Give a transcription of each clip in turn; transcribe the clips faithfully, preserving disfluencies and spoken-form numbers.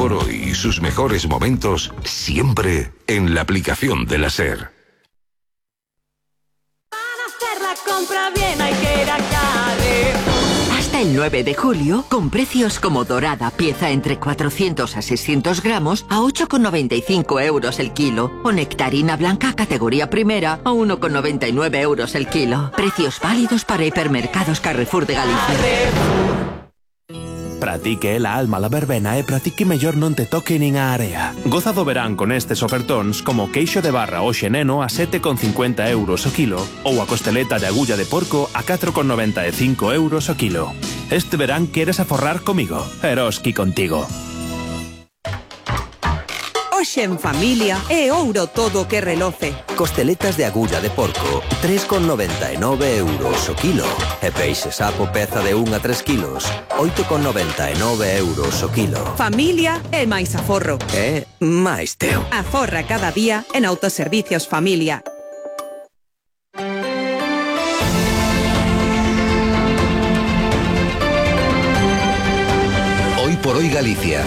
por hoy y sus mejores momentos siempre en la aplicación de la SER. Para hacer la compra bien hay que ir a Carrefour. Hasta el nueve de julio, con precios como dorada, pieza entre cuatrocientos a seiscientos gramos a ocho con noventa y cinco euros el kilo. O nectarina blanca categoría primera a uno con noventa y nueve euros el kilo. Precios válidos para hipermercados Carrefour de Galicia. Para ti que é la alma la verbena e para ti que mellor non te toque nin a area. Goza do verán con estes ofertóns como queixo de barra o xeneno a sete con cincuenta euros o kilo ou a costeleta de agulla de porco a catro con noventa e cinco euros o kilo. Este verán queres aforrar comigo. Eroski contigo. Hoxe en familia é ouro todo o que reloce. Costeletas de agulla de porco, tres con noventa e nove euros o kilo. E peixe sapo peza de un a tres kilos, oito con noventa e nove euros o kilo. Familia é máis aforro. É máis teu. Aforra cada día en Autoservicios Familia. Hoy por hoy Galicia.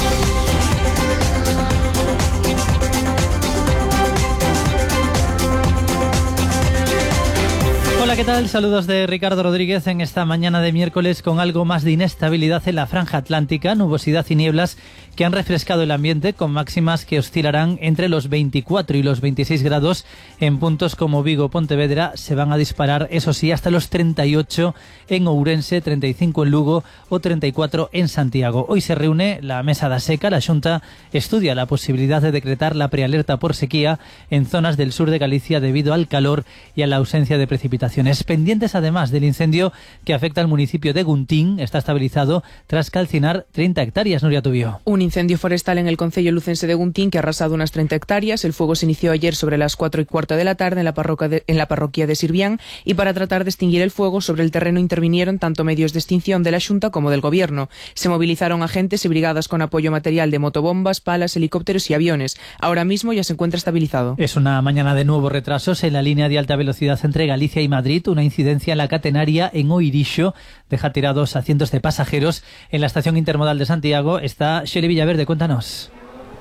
Hola, ¿qué tal? Saludos de Ricardo Rodríguez en esta mañana de miércoles con algo más de inestabilidad en la franja atlántica, nubosidad y nieblas que han refrescado el ambiente con máximas que oscilarán entre los veinticuatro y los veintiséis grados en puntos como Vigo o Pontevedra. Se van a disparar, eso sí, hasta los treinta y ocho en Ourense, treinta y cinco en Lugo o treinta y cuatro en Santiago. Hoy se reúne la Mesa da Seca. La Xunta estudia la posibilidad de decretar la prealerta por sequía en zonas del sur de Galicia debido al calor y a la ausencia de precipitaciones. Pendientes además del incendio que afecta al municipio de Guntín, está estabilizado tras calcinar treinta hectáreas. Nuria Tubío. Un incendio forestal en el concello lucense de Guntín que ha arrasado unas treinta hectáreas. El fuego se inició ayer sobre las cuatro y cuarto de la tarde en la, parroquia de, en la parroquia de Sirvián, y para tratar de extinguir el fuego sobre el terreno intervinieron tanto medios de extinción de la Xunta como del Gobierno. Se movilizaron agentes y brigadas con apoyo material de motobombas, palas, helicópteros y aviones. Ahora mismo ya se encuentra estabilizado. Es una mañana de nuevos retrasos en la línea de alta velocidad entre Galicia y Madrid. Una incidencia en la catenaria en Oirixo deja tirados a cientos de pasajeros. En la estación intermodal de Santiago está Shelley Villaverde. Cuéntanos.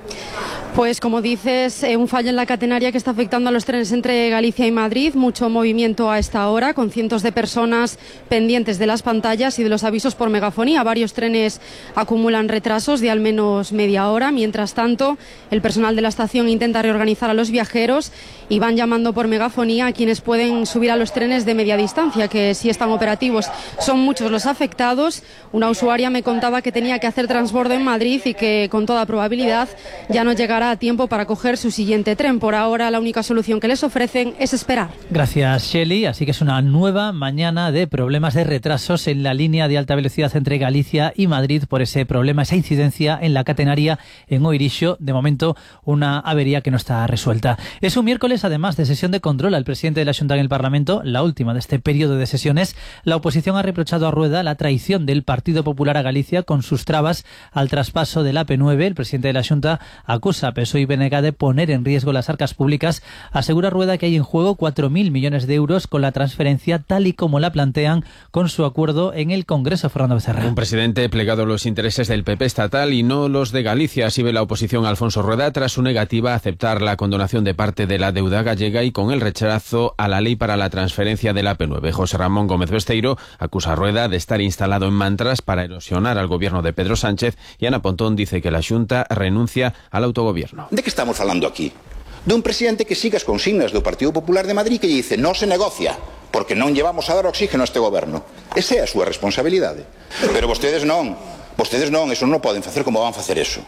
Pues como dices, eh, un fallo en la catenaria que está afectando a los trenes entre Galicia y Madrid. Mucho movimiento a esta hora, con cientos de personas pendientes de las pantallas y de los avisos por megafonía. Varios trenes acumulan retrasos de al menos media hora. Mientras tanto, el personal de la estación intenta reorganizar a los viajeros y van llamando por megafonía a quienes pueden subir a los trenes de media distancia, que sí están operativos. Son muchos los afectados. Una usuaria me contaba que tenía que hacer transbordo en Madrid y que con toda probabilidad ya no llegará a tiempo para coger su siguiente tren. Por ahora la única solución que les ofrecen es esperar. Gracias, Shelley. Así que es una nueva mañana de problemas de retrasos en la línea de alta velocidad entre Galicia y Madrid por ese problema, esa incidencia en la catenaria en Oirixo. De momento una avería que no está resuelta. Es un miércoles además de sesión de control al presidente de la Xunta en el Parlamento, la última de este periodo de sesiones. La oposición ha reprochado a Rueda la traición del Partido Popular a Galicia con sus trabas al traspaso del A P nueve. El presidente de la Xunta acusa a P S O E y B N G de poner en riesgo las arcas públicas. Asegura Rueda que hay en juego cuatro mil millones de euros con la transferencia tal y como la plantean con su acuerdo en el Congreso. Fernando Becerra. Un presidente plegado a los intereses del P P estatal y no los de Galicia. Así ve la oposición a Alfonso Rueda tras su negativa a aceptar la condonación de parte de la deuda gallega y con el rechazo a la ley para la transferencia del A P nueve. José Ramón Gómez Besteiro acusa a Rueda de estar instalado en mantras para erosionar al gobierno de Pedro Sánchez, y Ana Pontón dice que la Xunta renuncia al autogobierno. ¿De qué estamos falando aquí? De un presidente que sigue as consignas do Partido Popular de Madrid que dice non se negocia porque non llevamos a dar oxígeno a este goberno. Esa é a súa responsabilidade. Pero vostedes non, vostedes non, eso non poden facer como van facer eso.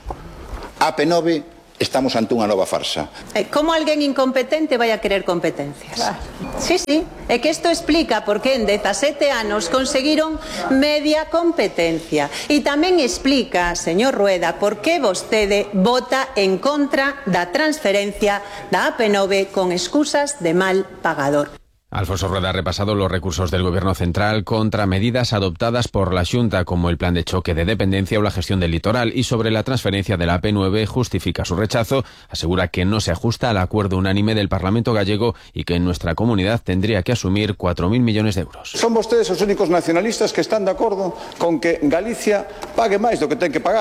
A P nueve, estamos ante unha nova farsa. Como alguén incompetente vai a querer competencias? Claro. Sí, sí, é que isto explica por que en dezasete anos conseguiron media competencia. E tamén explica, señor Rueda, por que vostede vota en contra da transferencia da A P nueve con excusas de mal pagador. Alfonso Rueda ha repasado los recursos del Gobierno central contra medidas adoptadas por la Xunta, como el plan de choque de dependencia o la gestión del litoral, y sobre la transferencia de la A P nueve justifica su rechazo. Asegura que no se ajusta al acuerdo unánime del Parlamento gallego y que en nuestra comunidad tendría que asumir cuatro mil millones de euros. Son vostedes os únicos nacionalistas que están de acordo con que Galicia pague máis do que ten que pagar.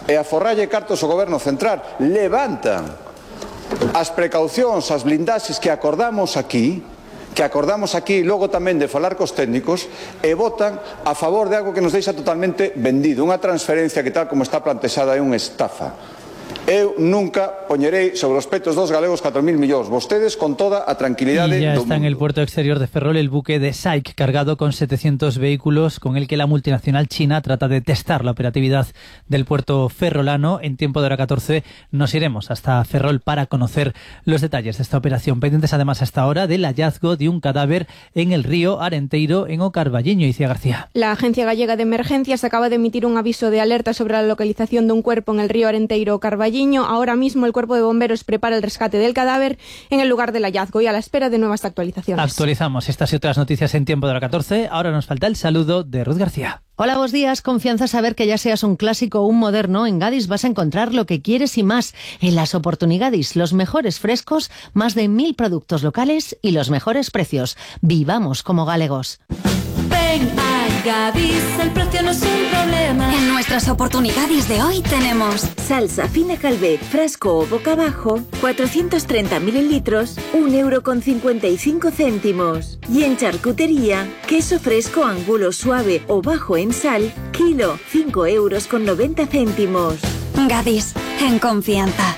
e a forralle cartos o Goberno Central. Levantan as precaucións, as blindaxes que acordamos aquí, que acordamos aquí logo tamén de falar cos técnicos, e votan a favor de algo que nos deixa totalmente vendido, unha transferencia que tal como está plantexada é unha estafa. Eu nunca poñerei sobre os petos dos galegos catro mil millóns. Vostedes con toda a tranquilidade y ya do está mundo. En el puerto exterior de Ferrol el buque de S A I C cargado con setecientos vehículos con el que la multinacional china trata de testar la operatividad del puerto ferrolano. En tiempo de hora catorce nos iremos hasta Ferrol para conocer los detalles de esta operación. Pendientes además hasta ahora del hallazgo de un cadáver en el río Arenteiro en O Carballiño. Icía García. La Agencia Gallega de Emergencias acaba de emitir un aviso de alerta sobre la localización de un cuerpo en el río Arenteiro o Carballiño. Ahora mismo el cuerpo de bomberos prepara el rescate del cadáver en el lugar del hallazgo y a la espera de nuevas actualizaciones. Actualizamos estas y otras noticias en tiempo de la catorce. Ahora nos falta el saludo de Ruth García. Hola, buenos días. Confianza saber que ya seas un clásico o un moderno, en Gadis vas a encontrar lo que quieres y más. En las Oportunigadis, los mejores frescos, más de mil productos locales y los mejores precios. Vivamos como galegos. Ven a Gadis, el precio no es un problema. En nuestras oportunidades de hoy tenemos salsa fina Calvet, frasco o boca abajo, cuatrocientos treinta mililitros, un euro con cincuenta y cinco céntimos. Y en charcutería, queso fresco angulo suave o bajo en sal, kilo, cinco euros con noventa céntimos. Gadis, en confianza.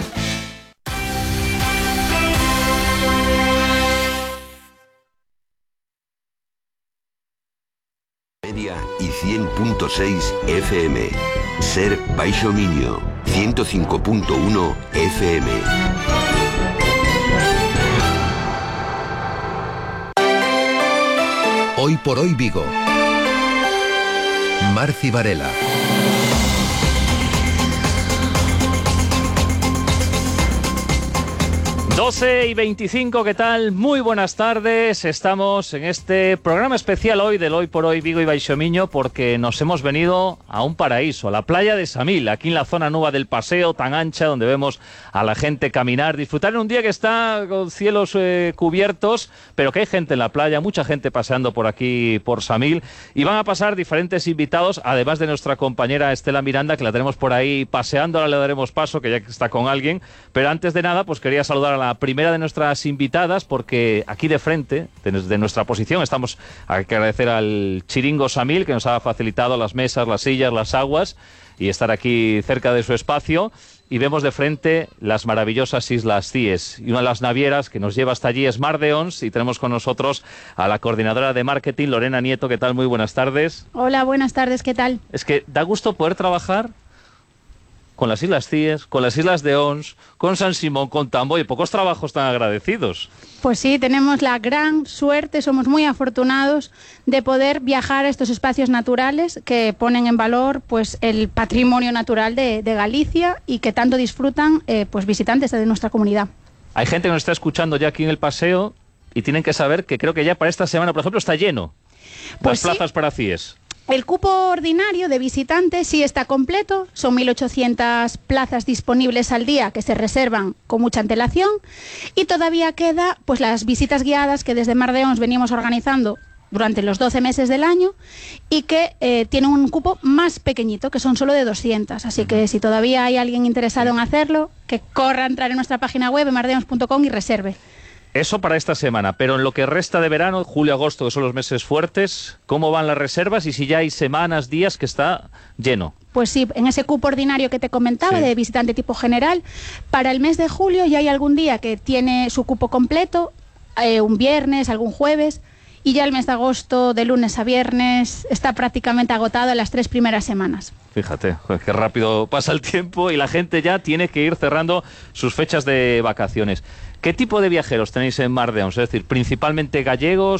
Media y cien punto seis F M. Ser Baixo Miño, ciento cinco punto uno F M. Hoy por hoy Vigo. Marci Varela. doce y veinticinco, ¿qué tal? Muy buenas tardes. Estamos en este programa especial hoy del Hoy por Hoy Vigo y Baixo Miño porque nos hemos venido a un paraíso, a la playa de Samil, aquí en la zona nueva del paseo tan ancha donde vemos a la gente caminar, disfrutar en un día que está con cielos eh, cubiertos, pero que hay gente en la playa, mucha gente paseando por aquí, por Samil, y van a pasar diferentes invitados, además de nuestra compañera Estela Miranda, que la tenemos por ahí paseando. Ahora le daremos paso, que ya está con alguien, pero antes de nada, pues quería saludar a la primera de nuestras invitadas, porque aquí de frente, desde nuestra posición, estamos a agradecer al Chiringo Samil, que nos ha facilitado las mesas, las sillas, las aguas, y estar aquí cerca de su espacio, y vemos de frente las maravillosas Islas Cíes, y una de las navieras que nos lleva hasta allí es Mar de Ons, y tenemos con nosotros a la coordinadora de marketing, Lorena Nieto. ¿Qué tal? Muy buenas tardes. Hola, buenas tardes, ¿qué tal? Es que da gusto poder trabajar con las Islas Cíes, con las Islas de Ons, con San Simón, con Tambo, y pocos trabajos tan agradecidos. Pues sí, tenemos la gran suerte, somos muy afortunados de poder viajar a estos espacios naturales que ponen en valor pues el patrimonio natural de, de Galicia y que tanto disfrutan eh, pues visitantes de nuestra comunidad. Hay gente que nos está escuchando ya aquí en el paseo y tienen que saber que creo que ya para esta semana, por ejemplo, está lleno pues las plazas sí. para Cíes. El cupo ordinario de visitantes sí está completo, son mil ochocientas plazas disponibles al día que se reservan con mucha antelación y todavía queda pues las visitas guiadas que desde Mar de Ons venimos organizando durante los doce meses del año y que eh, tienen un cupo más pequeñito, que son solo de doscientas. Así que si todavía hay alguien interesado en hacerlo, que corra a entrar en nuestra página web, mardeons punto com, y reserve. Eso para esta semana, pero en lo que resta de verano, julio, agosto, que son los meses fuertes, ¿cómo van las reservas y si ya hay semanas, días que está lleno? Pues sí, en ese cupo ordinario que te comentaba, sí, de visitante tipo general, para el mes de julio ya hay algún día que tiene su cupo completo, eh, un viernes, algún jueves, y ya el mes de agosto, de lunes a viernes, está prácticamente agotado en las tres primeras semanas. Fíjate, qué rápido pasa el tiempo y la gente ya tiene que ir cerrando sus fechas de vacaciones. ¿Qué tipo de viajeros tenéis en Mar de Ons? Es decir, principalmente gallegos,